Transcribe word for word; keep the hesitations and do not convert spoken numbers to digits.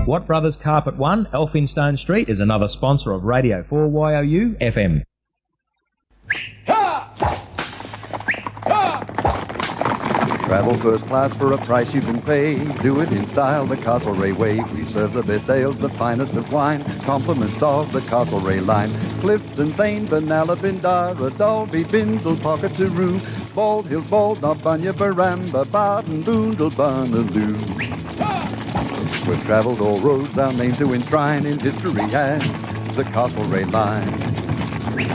Watt Brothers Carpet one, Elphinstone Street, is another sponsor of Radio four Y O U F M. Travel first class for a price you can pay. Do it in style the Castlereagh way. We serve the best ales, the finest of wine. Compliments of the Castlereagh line. Clifton, Thane, Benallabin, Dara, Dalby, Bindle, Pockettaroo, Bald Hills, Bald Knob, Bunya, Baramba, Barton, Boondle, Bunaloo. We've travelled all roads, our name to enshrine in history as the Castlereagh line.